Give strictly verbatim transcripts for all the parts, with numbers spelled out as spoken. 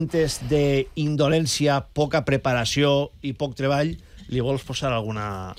d'indolència, poca preparació i poc treball, li vols posar alguna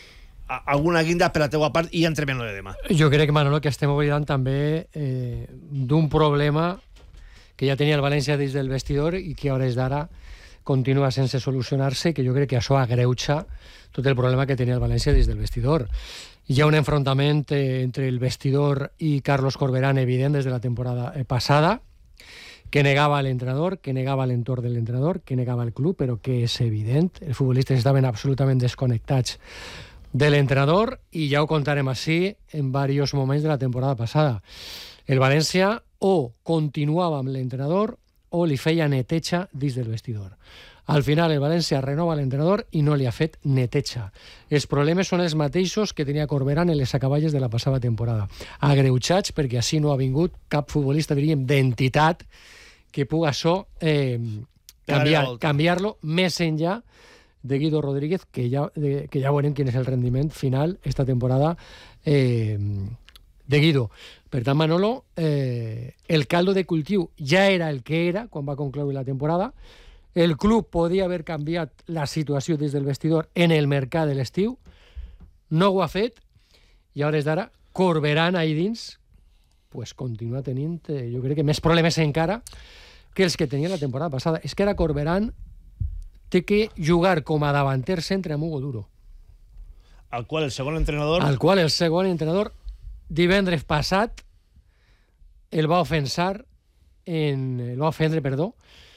alguna guinda per la teua part i entrem en lo de demà? Jo crec, Manolo, que estem oblidant també eh, d'un problema que ja tenia el València dins del vestidor i que a hores d'ara continua sense solucionar-se, que jo crec que això agreuja tot el problema que tenia el València dins del vestidor. Hi ha un enfrontament eh, entre el vestidor i Carlos Corberán evident des de la temporada eh, passada, que negava l'entrenador, que negava l'entorn de l'entrenador, que negava el club, però que és evident. Els futbolistes estaven absolutament desconnectats de l'entrenador i ja ho contarem així en diversos moments de la temporada passada. El València o continuava amb l'entrenador o li feia neteja dins del vestidor. Al final el València renova l'entrenador i no li ha fet neteja. Els problemes són els mateixos que tenia Corberán en les acaballes de la passada temporada. Agreujats perquè així no ha vingut cap futbolista, diríem, d'entitat que pugui això eh, canviar, canviar-lo més enllà de Guido Rodríguez, que ja, de, que ja veurem quin és el rendiment final esta temporada eh, de Guido. Per tant, Manolo, eh, el caldo de cultiu ja era el que era quan va concloure la temporada. El club podia haver canviat la situació des del vestidor en el mercat de l'estiu, no ho ha fet, i a hores d'ara Corberán ahí dins pues continua tenint, eh, jo crec que més problemes encara que els que tenia la temporada passada. És que ara Corberán té que jugar com a davanter centre amb Hugo Duro. Al qual el segon entrenador... Al qual el segon entrenador divendres passat el va ofensar en, el va ofendre, perdó,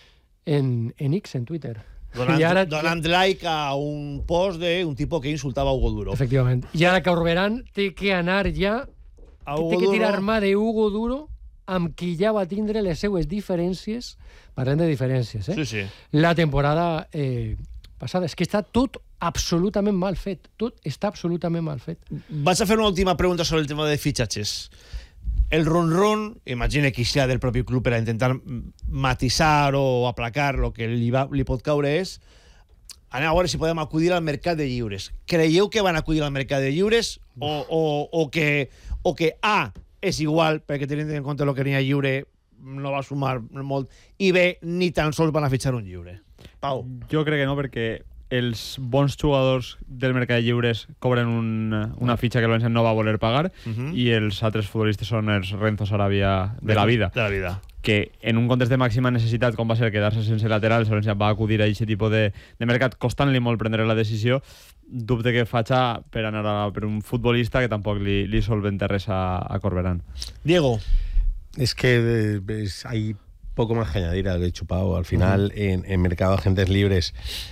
en, en X, en Twitter. Donant, ara, donant like a un post d'un tipus que insultava a Hugo Duro. Efectivament. I ara Corberán té que anar ja, a té que tirar mà de Hugo Duro, amb qui ja va tindre les seues diferències, parlem de diferències, eh? Sí, sí. La temporada eh, passada. És que està tot absolutament mal fet. Tot està absolutament mal fet. Vaig a fer una última pregunta sobre el tema de fitxatges. El ron-ron, imagina que sea del propi club per a intentar matisar o aplacar el que li, va, li pot caure és anem a veure si podem acudir al mercat de lliures. Creieu que van acudir al mercat de lliures o, o, o, que, o que A, és igual, perquè tenint en compte el que tenia lliure no va sumar molt, i B, ni tan sols van a fitxar un lliure? Pau. Jo crec que no, perquè els bons jugadors del mercat de lliures cobren un, una fitxa que el València no va voler pagar uh-huh. i els altres futbolistes són els Renzo Sarabia de la vida. De la vida. Que en un context de màxima necessitat, com va ser quedar-se sense lateral, el València va acudir a aquest tipus de, de mercat, costant-li molt prendre la decisió. Dubte que faci per anar a, per un futbolista que tampoc li, li solventa res a, a Corberán. Diego. Es que es, hay poco más que añadir a lo que he dicho Pau. Al final, uh-huh. en, en mercado de agentes libres,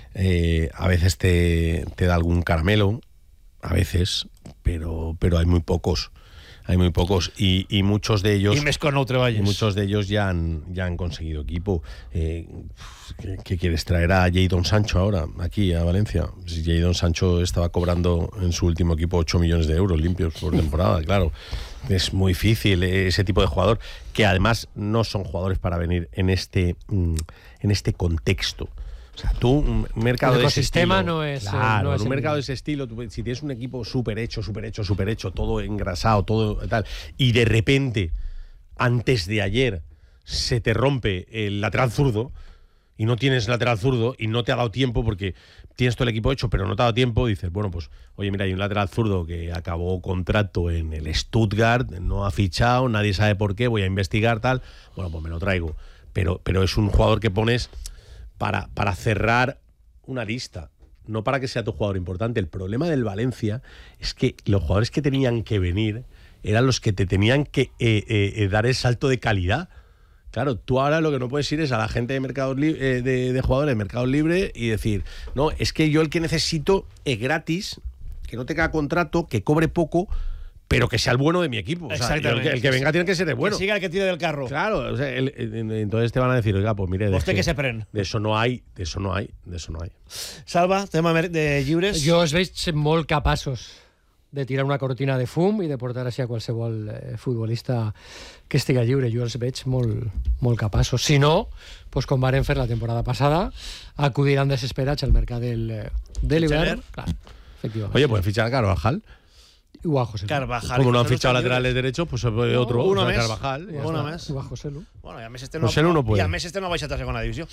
eh, a veces te, te da algún caramelo, a veces, pero, pero hay muy pocos. Hay muy pocos y, y muchos de ellos y, y muchos de ellos ya han, ya han conseguido equipo. Eh, ¿qué, ¿Qué quieres traer a Jadon Sancho ahora aquí a Valencia? Si Jadon Sancho estaba cobrando en su último equipo ocho millones de euros limpios por temporada, claro. Es muy difícil ese tipo de jugador, que además no son jugadores para venir en este, en este contexto. O sea, tú, un mercado de ese estilo... no es... Claro, no en es un mercado de ese estilo, tú, si tienes un equipo súper hecho, súper hecho, súper hecho, todo engrasado, todo tal, y de repente, antes de ayer, se te rompe el lateral zurdo, y no tienes lateral zurdo, y no te ha dado tiempo, porque tienes todo el equipo hecho, pero no te ha dado tiempo, dices, bueno, pues, oye, mira, hay un lateral zurdo que acabó contrato en el Stuttgart, no ha fichado, nadie sabe por qué, voy a investigar, tal, bueno, pues me lo traigo. Pero, pero es un jugador que pones... Para, para cerrar una lista, no para que sea tu jugador importante. El problema del Valencia es que los jugadores que tenían que venir eran los que te tenían que eh, eh, dar el salto de calidad. Claro, tú ahora lo que no puedes ir es a la gente de mercados li- eh, de, de jugadores de mercado libre y decir, no, es que yo el que necesito es gratis, que no tenga contrato, que cobre poco, pero que sea el bueno de mi equipo. O sea, el, que, el que venga tiene que ser el bueno. Que siga el que tire del carro. Claro, o sea, el, el, entonces te van a decir, oiga, pues mire... De Vostè que se pren. De eso no hay, de eso no hay, de eso no hay. Salva, tema de lliures. Jo els veig molt capaços de tirar una cortina de fum i de portar així a qualsevol eh, futbolista que estigui lliure. Jo els veig molt, molt capaços. Si no, pues com varen fer la temporada passada, acudiran desesperats al mercat del, de l'hivern. Clar, efectivament. Oye, ¿pueden fichar a Carvajal? Igual a José Lu. Carvajal. Como y no han José Lu fichado están laterales libres. derechos, pues otro, uno o sea, més. Carvajal. Igual ya Uno está. més. Igual José Lu. Bueno, i a més este no, José Lu no i puede. a més este no ha baixat a segona divisió.